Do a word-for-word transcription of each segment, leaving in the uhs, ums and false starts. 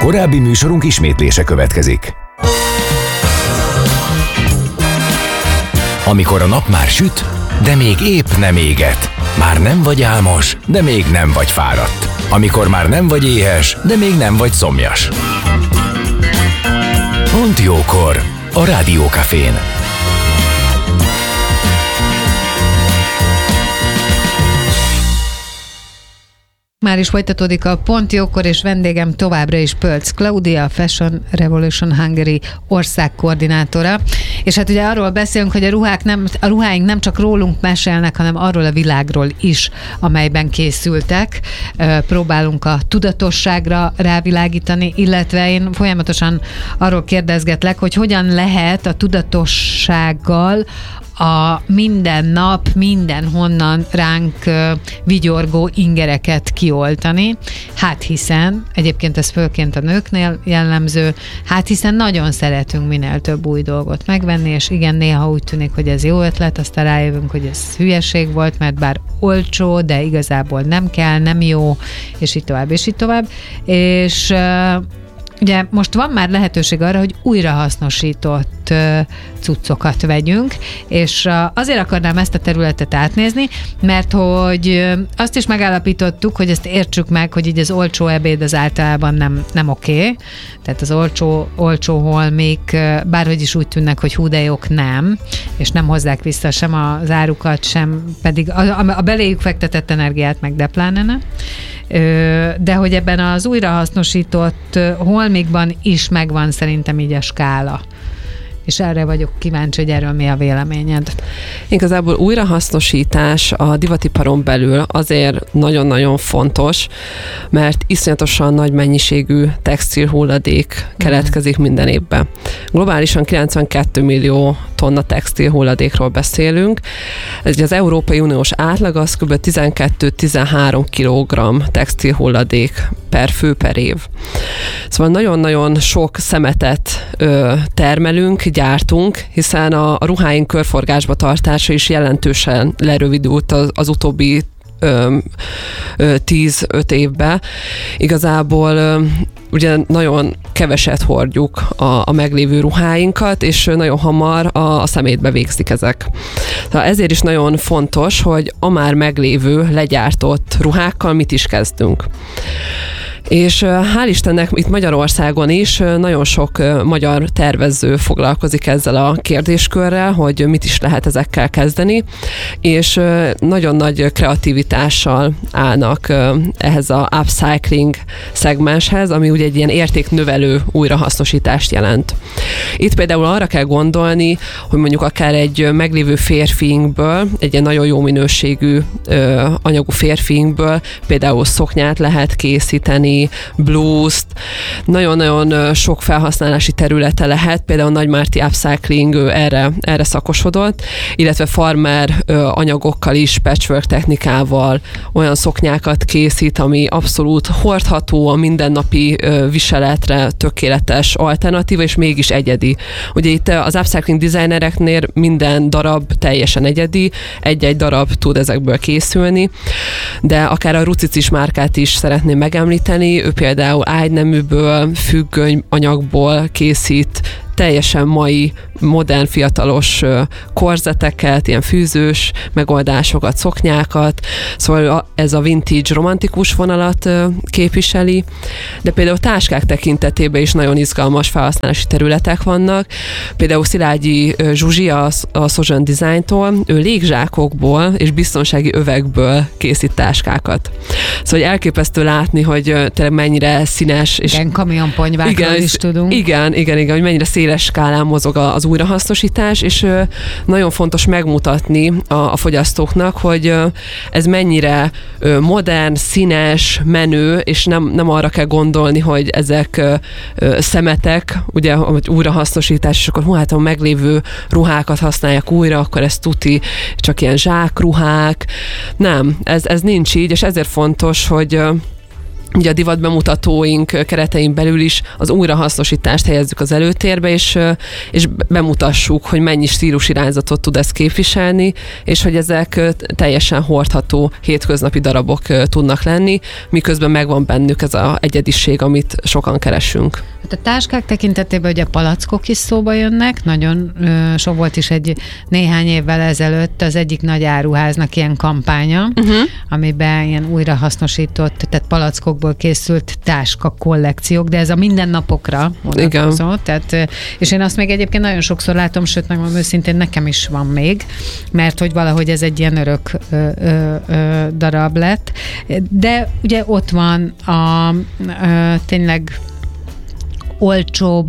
Korábbi műsorunk ismétlése következik. Amikor a nap már süt, de még épp nem éget. Már nem vagy álmos, de még nem vagy fáradt. Amikor már nem vagy éhes, de még nem vagy szomjas. Pont jókor a Rádiókafén. Már is folytatódik a Pont jókor, és vendégem továbbra is Pölc Klaudia, a Fashion Revolution Hungary országkoordinátora. És hát ugye arról beszélünk, hogy a, ruhák nem, a ruháink nem csak rólunk mesélnek, hanem arról a világról is, amelyben készültek. Próbálunk a tudatosságra rávilágítani, illetve én folyamatosan arról kérdezgetlek, hogy hogyan lehet a tudatossággal a minden nap, mindenhonnan ránk vigyorgó ingereket kioltani. Hát hiszen, egyébként ez főként a nőknél jellemző, hát hiszen nagyon szeretünk minél több új dolgot megvenni, és igen, néha úgy tűnik, hogy ez jó ötlet, aztán rájövünk, hogy ez hülyeség volt, mert bár olcsó, de igazából nem kell, nem jó, és így tovább, és így tovább. És ugye most van már lehetőség arra, hogy újrahasznosított cuccokat vegyünk, és azért akarnám ezt a területet átnézni, mert hogy azt is megállapítottuk, hogy ezt értsük meg, hogy így az olcsó ebéd az általában nem, nem oké. Okay. Tehát az olcsó, olcsó holmik, bárhogy is úgy tűnnek, hogy hú de jók, nem, és nem hozzák vissza sem az árukat, sem pedig a, a beléjük fektetett energiát meg de pláne ne. De hogy ebben az újrahasznosított holmikban is megvan szerintem így a skála. És erre vagyok kíváncsi, hogy erről mi a véleményed. Igazából újrahasznosítás a divatiparon belül azért nagyon-nagyon fontos, mert iszonyatosan nagy mennyiségű textil hulladék keletkezik minden évben. Globálisan kilencvenkettő millió tonna textil hulladékról beszélünk. Ez az Európai Uniós átlag az kb. tizenkettő-tizenhárom kilogramm textil hulladék per fő per év. Szóval nagyon-nagyon sok szemetet ö, termelünk, gyártunk, hiszen a, a ruháink körforgásba tartása is jelentősen lerövidült az, az utóbbi tíz-öt évben. Igazából ö, ugye nagyon keveset hordjuk a, a meglévő ruháinkat, és nagyon hamar a, a szemétbe végzik ezek. Tehát ezért is nagyon fontos, hogy a már meglévő, legyártott ruhákkal mit is kezdünk. És hál' Istennek itt Magyarországon is nagyon sok magyar tervező foglalkozik ezzel a kérdéskörrel, hogy mit is lehet ezekkel kezdeni, és nagyon nagy kreativitással állnak ehhez a upcycling szegmenshez, ami ugye egy ilyen értéknövelő újrahasznosítást jelent. Itt például arra kell gondolni, hogy mondjuk akár egy meglévő férfiinkből, egy ilyen nagyon jó minőségű anyagú férfiinkből például szoknyát lehet készíteni, blúzt, nagyon-nagyon sok felhasználási területe lehet, például Nagy Márti Upcycling erre, erre szakosodott, illetve farmer anyagokkal is, patchwork technikával olyan szoknyákat készít, ami abszolút hordható, a mindennapi viseletre tökéletes alternatíva, és mégis egyedi. Ugye itt az upcycling designereknél minden darab teljesen egyedi, egy-egy darab tud ezekből készülni, de akár a Rucicis márkát is szeretném megemlíteni. Ő például ágyneműből, függöny anyagból készít teljesen mai, modern, fiatalos korzeteket, ilyen fűzős megoldásokat, szoknyákat, szóval ez a vintage romantikus vonalat képviseli, de például táskák tekintetében is nagyon izgalmas felhasználási területek vannak. Például Szilágyi Zsuzsi a, a Szozsön Designtól, ő légzsákokból és biztonsági övekből készít táskákat. Szóval elképesztő látni, hogy tényleg mennyire színes. És igen, kamionponyvákról is tudunk. Igen, igen, igen, hogy mennyire széles skálán mozog az újrahasznosítás, és nagyon fontos megmutatni a, a fogyasztóknak, hogy ez mennyire modern, színes, menő, és nem, nem arra kell gondolni, hogy ezek szemetek, ugye, hogy újrahasznosítás, és akkor hú, hát a meglévő ruhákat használják újra, akkor ez tuti, csak ilyen zsákruhák. Nem, ez, ez nincs így, és ezért fontos, hogy ugye a divatbemutatóink keretein belül is az újrahasznosítást helyezzük az előtérbe, és, és bemutassuk, hogy mennyi stílusirányzatot tud ez képviselni, és hogy ezek teljesen hordható hétköznapi darabok tudnak lenni, miközben megvan bennük ez az egyediség, amit sokan keresünk. Hát a táskák tekintetében ugye a palackok is szóba jönnek, nagyon ö, sok volt is egy néhány évvel ezelőtt az egyik nagy áruháznak ilyen kampánya, uh-huh. amiben ilyen újrahasznosított, tehát palackokból készült táska kollekciók, de ez a mindennapokra vonatkozó. Tehát, és én azt még egyébként nagyon sokszor látom, sőt, megmondom őszintén, nekem is van még, mert hogy valahogy ez egy ilyen örök ö, ö, ö, darab lett. De ugye ott van a ö, tényleg olcsóbb,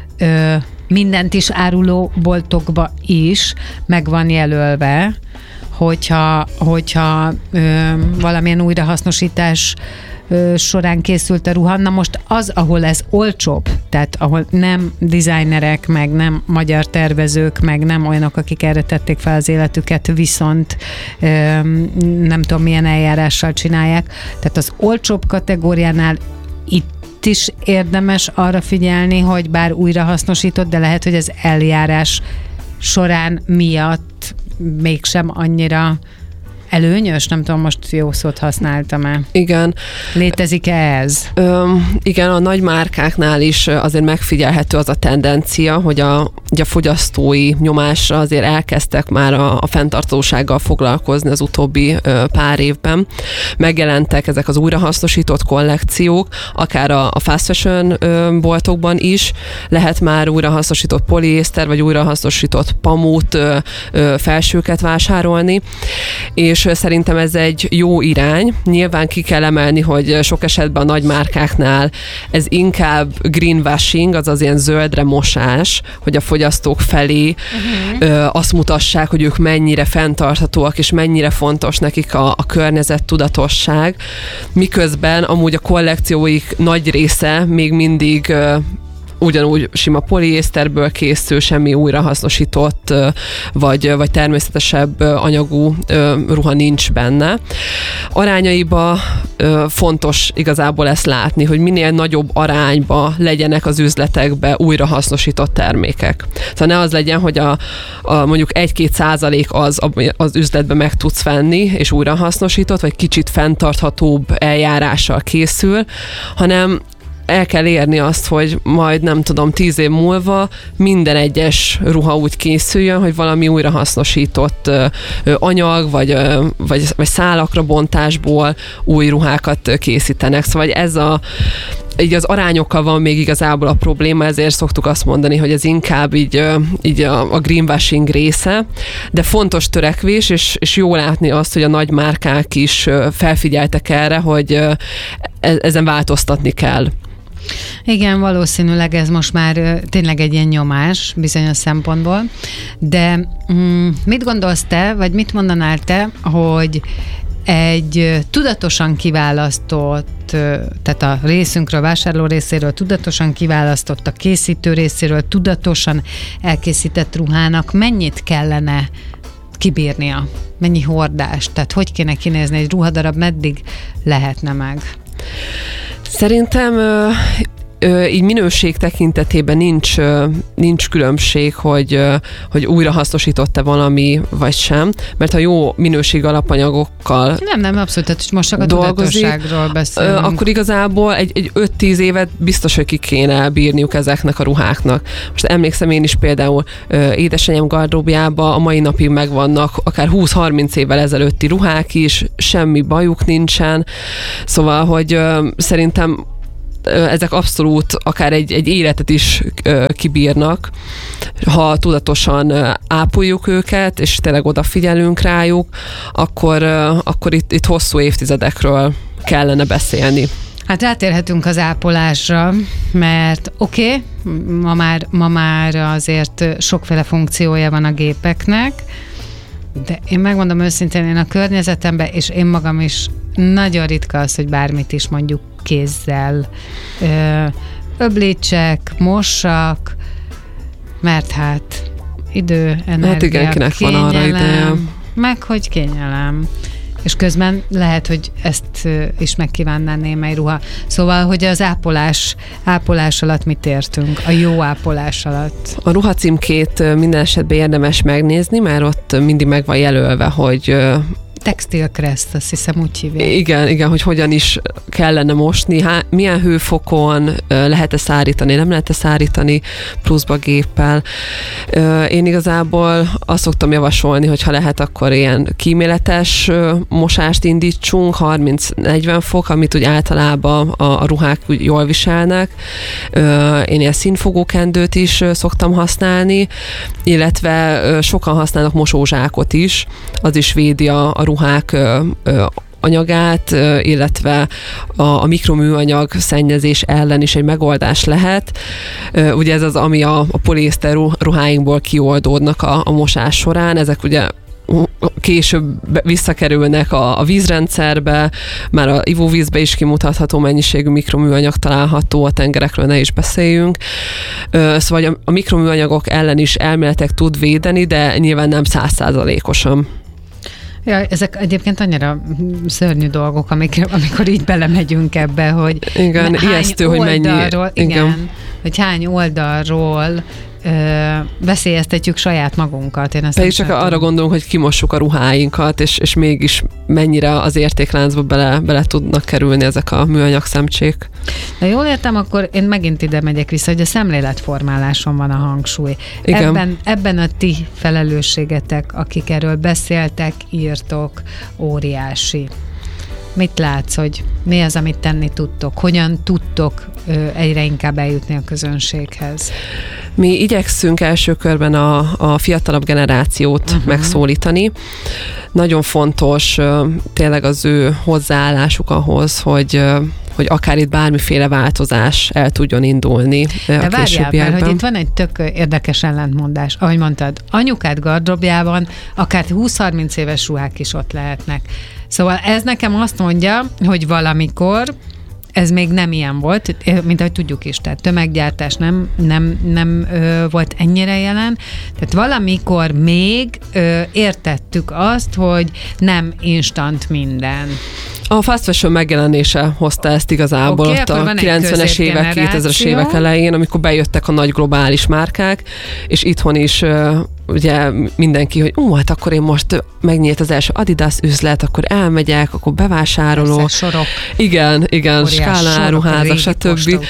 ö, mindent is áruló boltokba is meg van jelölve, hogyha, hogyha ö, valamilyen újrahasznosítás ö, során készült a ruha. Na most az, ahol ez olcsóbb, tehát ahol nem designerek, meg nem magyar tervezők, meg nem olyanok, akik erre tették fel az életüket, viszont ö, nem tudom milyen eljárással csinálják. Tehát az olcsóbb kategóriánál itt is érdemes arra figyelni, hogy bár újrahasznosított, de lehet, hogy az eljárás során miatt mégsem annyira előnyös? Nem tudom, most jó szót használtam-e. Igen. Létezik-e ez? Ö, igen, a nagy márkáknál is azért megfigyelhető az a tendencia, hogy a, a fogyasztói nyomásra azért elkezdtek már a, a fenntartósággal foglalkozni az utóbbi ö, pár évben. Megjelentek ezek az újrahasznosított kollekciók, akár a, a fast fashion ö, boltokban is lehet már újrahasznosított poliészter, vagy újrahasznosított pamut ö, ö, felsőket vásárolni, és és szerintem ez egy jó irány. Nyilván ki kell emelni, hogy sok esetben a nagy márkáknál ez inkább greenwashing, azaz ilyen zöldre mosás, hogy a fogyasztók felé uh-huh. ö, azt mutassák, hogy ők mennyire fenntarthatóak, és mennyire fontos nekik a, a környezettudatosság, miközben amúgy a kollekcióik nagy része még mindig ö, ugyanúgy sima poliészterből készül, semmi újrahasznosított, vagy, vagy természetesebb anyagú ruha nincs benne. Arányaiba fontos igazából ezt látni, hogy minél nagyobb arányba legyenek az üzletekbe újrahasznosított termékek. Szóval ne az legyen, hogy a, a mondjuk egy-két százalék az az üzletbe meg tudsz venni, és újrahasznosított, vagy kicsit fenntarthatóbb eljárással készül, hanem el kell érni azt, hogy majd nem tudom, tíz év múlva minden egyes ruha úgy készüljön, hogy valami újrahasznosított ö, ö, anyag, vagy, ö, vagy, vagy szálakra bontásból új ruhákat készítenek. Szóval ez a így az arányokkal van még igazából a probléma, ezért szoktuk azt mondani, hogy ez inkább így, így a, a greenwashing része, de fontos törekvés, és, és jó látni azt, hogy a nagy márkák is felfigyeltek erre, hogy ezen változtatni kell. Igen, valószínűleg ez most már tényleg egy ilyen nyomás bizonyos szempontból, de mm, mit gondolsz te, vagy mit mondanál te, hogy egy tudatosan kiválasztott, tehát a részünkről, vásárló részéről tudatosan kiválasztott, a készítő részéről tudatosan elkészített ruhának mennyit kellene kibírnia? Mennyi hordás? Tehát hogy kéne kinézni egy ruhadarab, meddig lehetne meg? Szerintem így minőség tekintetében nincs, nincs különbség, hogy, hogy újrahasznosított-e valami, vagy sem, mert ha jó minőség alapanyagokkal Nem, nem, abszolút, tehát most csak a tudatosságról beszélünk. Akkor igazából egy, egy öt-tíz évet biztos, hogy ki kéne bírniuk ezeknek a ruháknak. Most emlékszem én is például édesanyám gardróbjába a mai napig megvannak akár húsz-harminc évvel ezelőtti ruhák is, semmi bajuk nincsen, szóval, hogy szerintem ezek abszolút akár egy, egy életet is kibírnak, ha tudatosan ápoljuk őket, és tényleg odafigyelünk rájuk, akkor, akkor itt, itt hosszú évtizedekről kellene beszélni. Hát rátérhetünk az ápolásra, mert oké, okay, ma már, ma már azért sokféle funkciója van a gépeknek, de én megmondom őszintén, én a környezetemben, és én magam is nagyon ritka az, hogy bármit is mondjuk kézzel ö, öblítsek, mossak, mert hát idő, energia, hát igen, kinek kényelem, van arra ideje. meg hogy kényelem. És közben lehet, hogy ezt is megkívánná némely ruha. Szóval, hogy az ápolás, ápolás alatt mit értünk? A jó ápolás alatt. A ruhacímkét minden esetben érdemes megnézni, mert ott mindig meg van jelölve, hogy textilkreszt, azt hiszem úgy hívják. Igen, igen, hogy hogyan is kellene mosni, há, milyen hőfokon lehet-e szárítani, nem lehet-e szárítani pluszba géppel. Én igazából azt szoktam javasolni, hogy ha lehet, akkor ilyen kíméletes mosást indítsunk, harminc-negyven fok, amit úgy általában a, a ruhák úgy jól viselnek. Én ilyen színfogókendőt is szoktam használni, illetve sokan használnak mosózsákot is, az is védi a, a ruhák ö, ö, anyagát, ö, illetve a, a mikroműanyag szennyezés ellen is egy megoldás lehet. Ö, ugye ez az, ami a, a poliészter ruháinkból kioldódnak a, a mosás során, ezek ugye később visszakerülnek a, a vízrendszerbe, már a ivóvízbe is kimutatható mennyiségű mikroműanyag található, a tengerekről ne is beszéljünk. Ö, szóval a, a mikroműanyagok ellen is elméletek tud védeni, de nyilván nem száz százalékosan. Ja, ezek egyébként annyira szörnyű dolgok, amikor, amikor így belemegyünk ebbe, hogy igen, ijesztő, hogy mennyi. Igen, igen, hogy hány oldalról ö, veszélyeztetjük saját magunkat. Én ezt Pedig csak arra gondolunk, hogy kimossuk a ruháinkat, és, és mégis mennyire az értékláncba bele, bele tudnak kerülni ezek a műanyag szemcsék. De jól értem, akkor én megint ide megyek vissza, hogy a szemléletformáláson van a hangsúly. Igen. Ebben, ebben a ti felelősségetek, akik erről beszéltek, írtok, óriási. Mit látsz, hogy mi az, amit tenni tudtok? Hogyan tudtok ö, egyre inkább eljutni a közönséghez? Mi igyekszünk első körben a, a fiatalabb generációt uh-huh. megszólítani. Nagyon fontos ö, tényleg az ő hozzáállásuk ahhoz, hogy ö, hogy akár itt bármiféle változás el tudjon indulni. De várjál, mert hogy itt van egy tök érdekes ellentmondás. Ahogy mondtad, anyukád gardróbjában akár húsz-harminc éves ruhák is ott lehetnek. Szóval ez nekem azt mondja, hogy valamikor ez még nem ilyen volt, mint ahogy tudjuk is, tehát tömeggyártás nem, nem, nem ö, volt ennyire jelen, tehát valamikor még ö, értettük azt, hogy nem instant minden. A fast fashion megjelenése hozta ezt igazából okay, ott a kilencvenes évek, kétezres évek elején, amikor bejöttek a nagy globális márkák, és itthon is ugye mindenki, hogy ú, hát akkor én most megnyílt az első Adidas üzlet, akkor elmegyek, akkor bevásárolok. Persze, sorok. Igen, igen, skáláruházak, stb.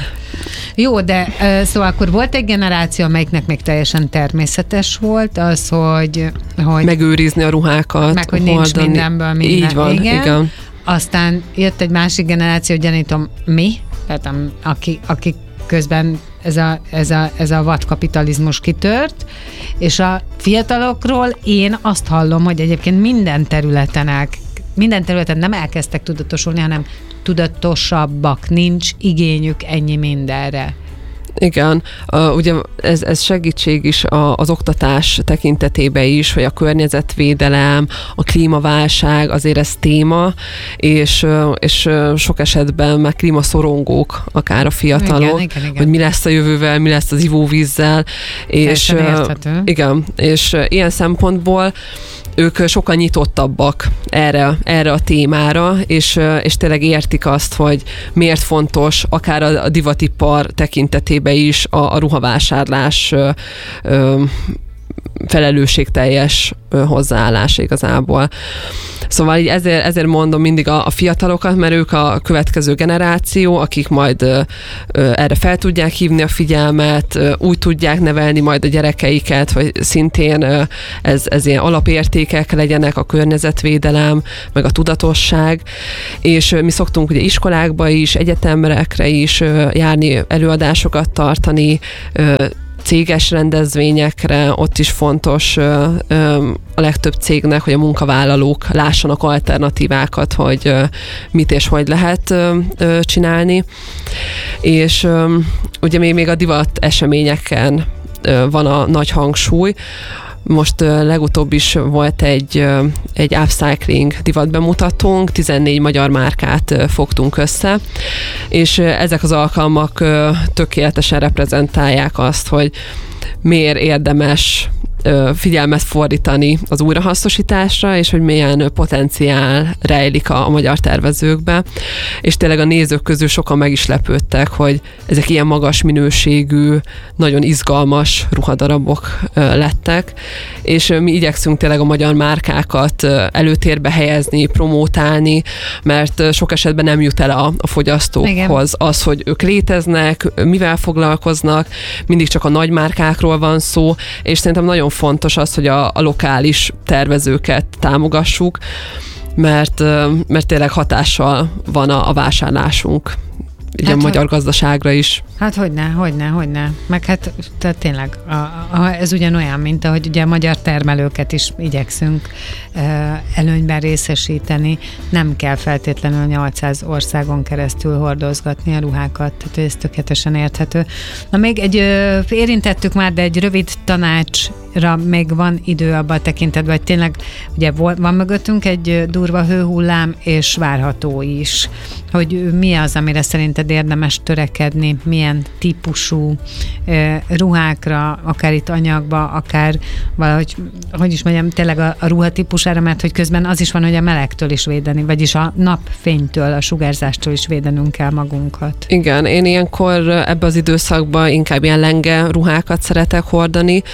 Jó, de szóval akkor volt egy generáció, amelyiknek még teljesen természetes volt az, hogy... hogy megőrizni a ruhákat. Meg, hogy nincs mindenből minden. Így van, igen. igen. Aztán jött egy másik generáció, gyanítom mi, tehát aki, aki közben ez a, ez, a, ez a vadkapitalizmus kitört, és a fiatalokról én azt hallom, hogy egyébként minden területen el, minden területen nem elkezdtek tudatosulni, hanem tudatosabbak, nincs igényük ennyi mindenre. Igen, uh, ugye ez, ez segítség is a, az oktatás tekintetében is, hogy a környezetvédelem, a klímaválság, azért ez téma, és, és sok esetben már klímaszorongók, akár a fiatalok, igen, igen, igen. hogy mi lesz a jövővel, mi lesz az ivóvízzel, és, igen, és ilyen szempontból ők sokkal nyitottabbak erre, erre a témára, és, és tényleg értik azt, hogy miért fontos akár a, a divatipar tekintetében is a, a ruhavásárlás ö, ö, felelősségteljes hozzáállás igazából. Szóval így ezért, ezért mondom mindig a, a fiatalokat, mert ők a következő generáció, akik majd ö, ö, erre fel tudják hívni a figyelmet, ö, úgy tudják nevelni majd a gyerekeiket, hogy szintén ö, ez, ez ilyen alapértékek legyenek, a környezetvédelem, meg a tudatosság, és ö, mi szoktunk ugye iskolákba is, egyetemekre is ö, járni, előadásokat tartani, ö, céges rendezvényekre, ott is fontos ö, ö, a legtöbb cégnek, hogy a munkavállalók lássanak alternatívákat, hogy ö, mit és hogy lehet ö, ö, csinálni. És ö, ugye még, még a divat eseményeken ö, van a nagy hangsúly. Most uh, legutóbb is volt egy, uh, egy upcycling divat bemutatónk, tizennégy magyar márkát uh, fogtunk össze, és uh, ezek az alkalmak uh, tökéletesen reprezentálják azt, hogy miért érdemes figyelmet fordítani az újrahasznosításra, és hogy milyen potenciál rejlik a, a magyar tervezőkbe. És tényleg a nézők közül sokan meg is lepődtek, hogy ezek ilyen magas minőségű, nagyon izgalmas ruhadarabok lettek, és mi igyekszünk tényleg a magyar márkákat előtérbe helyezni, promótálni, mert sok esetben nem jut el a, a fogyasztókhoz. Igen. Az, hogy ők léteznek, mivel foglalkoznak, mindig csak a nagy márkákról van szó, és szerintem nagyon fontos az, hogy a, a lokális tervezőket támogassuk, mert, mert tényleg hatással van a, a vásárlásunk. Ugye hát, a magyar gazdaságra is. Hát hogyne, hogyne, hogyne. Meg hát tehát tényleg a, a, ez ugyanolyan, mint ahogy ugye a magyar termelőket is igyekszünk e, előnyben részesíteni. Nem kell feltétlenül nyolcszáz országon keresztül hordozgatni a ruhákat, tehát ez tökéletesen érthető. Na még egy, ö, érintettük már, de egy rövid tanácsra még van idő abban a tekintetben, hogy tényleg ugye van mögöttünk egy durva hőhullám, és várható is, hogy mi az, amire szerinted érdemes törekedni, milyen típusú e, ruhákra, akár itt anyagba, akár valahogy, hogy is mondjam, tényleg a, a ruhatípusára, mert hogy közben az is van, hogy a melegtől is védeni, vagyis a napfénytől, a sugárzástól is védenünk kell magunkat. Igen, én ilyenkor ebbe az időszakban inkább ilyen lenge ruhákat szeretek hordani.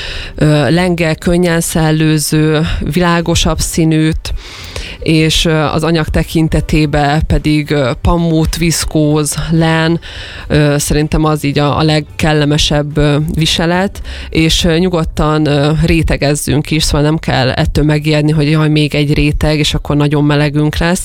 Lenge, könnyen szellőző, világosabb színűt, és az anyag tekintetében pedig pammut, viszkóz, len, szerintem az így a, a legkellemesebb viselet, és nyugodtan rétegezzünk is, szóval nem kell ettől megijedni, hogy jaj, még egy réteg, és akkor nagyon melegünk lesz.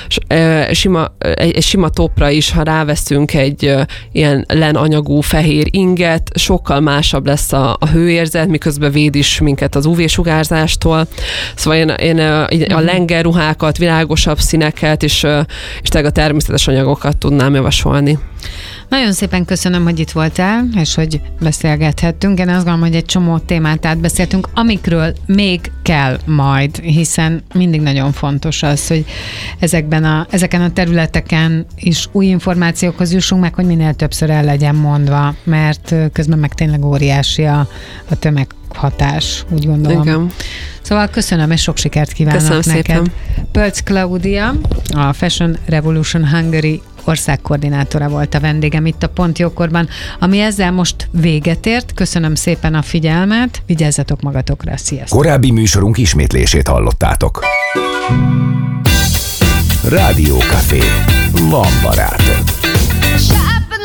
Sima, egy, egy sima topra is, ha ráveszünk egy ilyen len anyagú fehér inget, sokkal másabb lesz a, a hőérzet, miközben véd is minket az ú vé-sugárzástól. Szóval én, én a lenge ruhákat, világosabb színeket, és, és tényleg a természetes anyagokat tudnám javasolni. Nagyon szépen köszönöm, hogy itt voltál, és hogy beszélgethettünk. Én azt gondolom, hogy egy csomó témát átbeszéltünk, amikről még kell majd, hiszen mindig nagyon fontos az, hogy ezekben a, ezeken a területeken is új információkhoz jussunk meg, hogy minél többször el legyen mondva, mert közben meg tényleg óriási a, a tömeghatás, úgy gondolom. Igen. Szóval köszönöm, és sok sikert kívánok köszönöm neked. Szépen. Pölc Klaudia, a Fashion Revolution Hungary országkoordinátora volt a vendégem itt a Pont Jókorban, ami ezzel most véget ért. Köszönöm szépen a figyelmet, vigyázzatok magatokra, sziasztok! Korábbi műsorunk ismétlését hallottátok. Rádió Café. Van barátod.